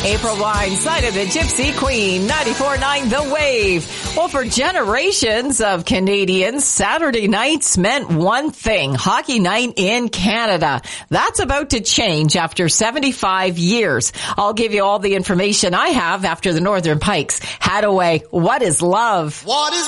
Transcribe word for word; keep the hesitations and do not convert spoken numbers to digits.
April Wine, Side of the Gypsy Queen, ninety-four point nine The Wave. Well, for generations of Canadians, Saturday nights meant one thing, hockey night in Canada. That's about to change after seventy-five years. I'll give you all the information I have after the Northern Pikes. Hadaway, what is love? What is